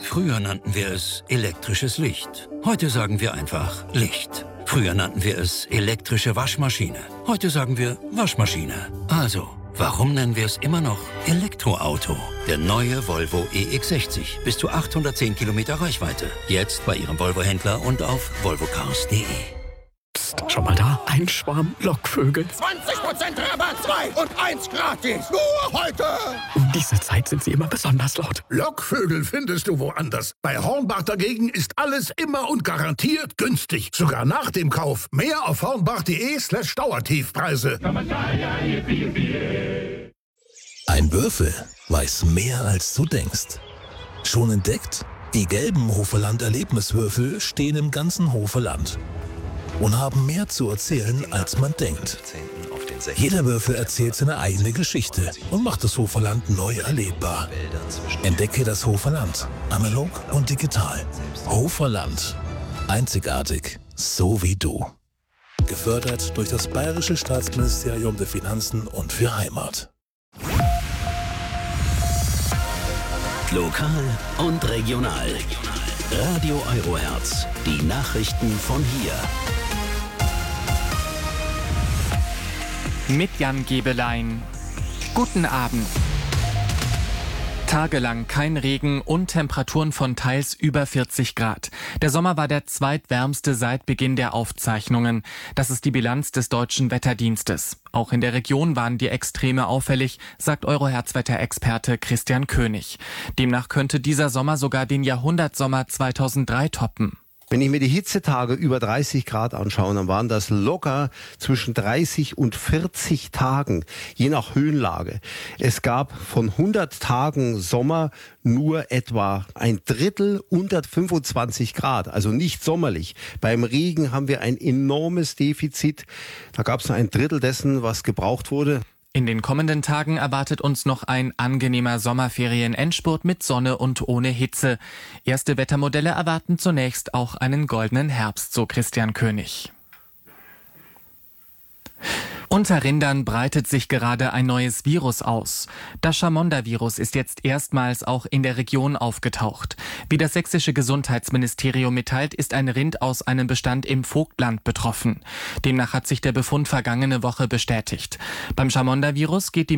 Früher nannten wir es elektrisches Licht. Heute sagen wir einfach Licht. Früher nannten wir es elektrische Waschmaschine. Heute sagen wir Waschmaschine. Also, warum nennen wir es immer noch Elektroauto? Der neue Volvo EX60. Bis zu 810 Kilometer Reichweite. Jetzt bei Ihrem Volvo-Händler und auf volvocars.de. Psst, schon mal da? Ein Schwarm Lockvögel. 20% Rabatt, 2 und 1 gratis. Nur heute. Um diese Zeit sind sie immer besonders laut. Lockvögel findest du woanders. Bei Hornbach dagegen ist alles immer und garantiert günstig. Sogar nach dem Kauf. Mehr auf hornbach.de/Dauertiefpreise. Ein Würfel weiß mehr, als du denkst. Schon entdeckt? Die gelben Hoferland-Erlebniswürfel stehen im ganzen Hoferland und haben mehr zu erzählen, als man denkt. Jeder Würfel erzählt seine eigene Geschichte und macht das Hoferland neu erlebbar. Entdecke das Hoferland, analog und digital. Hoferland, einzigartig, so wie du. Gefördert durch das Bayerische Staatsministerium der Finanzen und für Heimat. Lokal und regional. Radio Eurohertz, die Nachrichten von hier. Mit Jan Gebelein. Guten Abend. Tagelang kein Regen und Temperaturen von teils über 40 Grad. Der Sommer war der zweitwärmste seit Beginn der Aufzeichnungen. Das ist die Bilanz des Deutschen Wetterdienstes. Auch in der Region waren die Extreme auffällig, sagt Eurohertz-Wetterexperte Christian König. Demnach könnte dieser Sommer sogar den Jahrhundertsommer 2003 toppen. Wenn ich mir die Hitzetage über 30 Grad anschaue, dann waren das locker zwischen 30 und 40 Tagen, je nach Höhenlage. Es gab von 100 Tagen Sommer nur etwa ein Drittel unter 25 Grad, also nicht sommerlich. Beim Regen haben wir ein enormes Defizit. Da gab es nur ein Drittel dessen, was gebraucht wurde. In den kommenden Tagen erwartet uns noch ein angenehmer Sommerferien-Endspurt mit Sonne und ohne Hitze. Erste Wettermodelle erwarten zunächst auch einen goldenen Herbst, so Christian König. Unter Rindern breitet sich gerade ein neues Virus aus. Das Chamonda-Virus ist jetzt erstmals auch in der Region aufgetaucht. Wie das sächsische Gesundheitsministerium mitteilt, ist ein Rind aus einem Bestand im Vogtland betroffen. Demnach hat sich der Befund vergangene Woche bestätigt. Beim Chamonda-Virus geht die